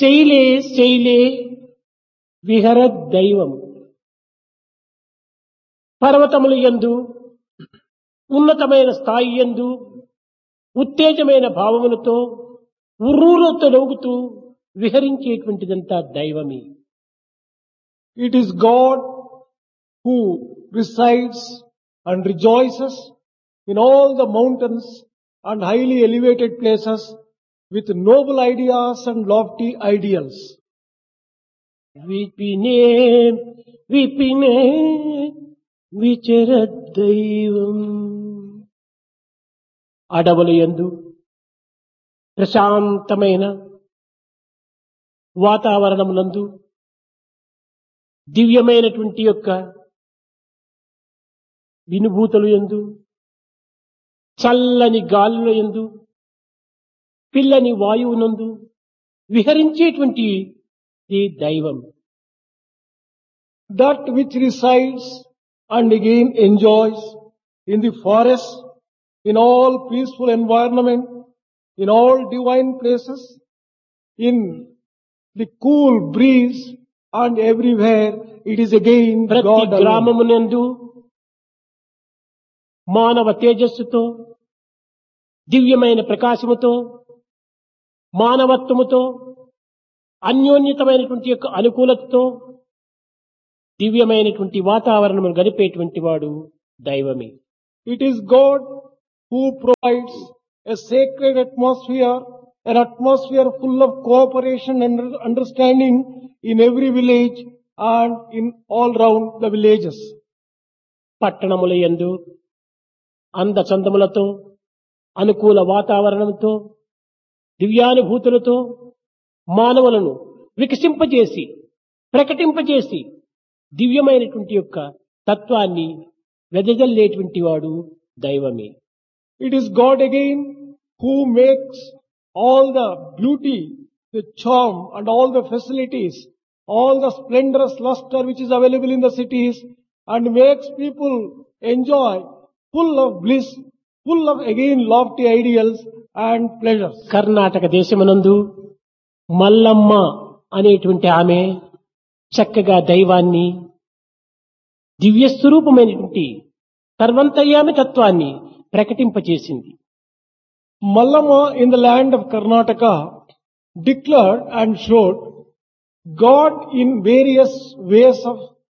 శైలే శైలే విహరదైవం. పర్వతముల యందు ఉన్నతమైన స్థాయి యందు ఉత్తేజమైన భావములతో ఉర్రూరుతో నవ్వుతూ విహరించేటువంటిదంతా దైవమే. It is God who resides and rejoices in all the mountains and highly elevated places with noble ideas and lofty ideals. విపినే విపినే విచరదైవం. అడవుల యందు ప్రశాంతమైన వాతావరణమునందు దివ్యమైనటువంటి యొక్క వినుభూతులు యందు చల్లని గాలుల యందు పిల్లని వాయువునందు విహరించేటువంటి ఈ దైవం. That which resides and again enjoys in the forest, in all peaceful environment, in all divine places, in the cool breeze and everywhere, it is again ప్రతి God alone. గ్రామమునందు మానవ తేజస్సుతో దివ్యమైన ప్రకాశముతో మానవత్వముతో అన్యోన్యతమైనటువంటి యొక్క అనుకూలతతో దివ్యమైనటువంటి వాతావరణము గడిపేటువంటి వాడు దైవమే. It is God who provides a sacred atmosphere, an atmosphere full of cooperation and understanding in every village and in all round the villages. పట్టణముల యందు అందచందములతో అనుకూల వాతావరణంతో దివ్యానుభూతులతో మానవులను వికసింపజేసి ప్రకటింపజేసి దివ్యమైనటువంటి యొక్క తత్వాన్ని వెదజల్లేటువంటి వాడు దైవమే. It is God again who makes all the beauty, the charm and all the facilities, all the splendorous luster which is available in the cities and makes people enjoy full of bliss, full of again lofty ideals and pleasures. Karnataka దేశమునందు Mallamma అనేటువంటి ఆమె చక్కగా దైవాన్ని దివ్యస్వరూపమైనటువంటి సర్వంతర్యామి తత్వాన్ని ప్రకటింపచేసింది. Mallama in the land of Karnataka declared and showed God in various ways of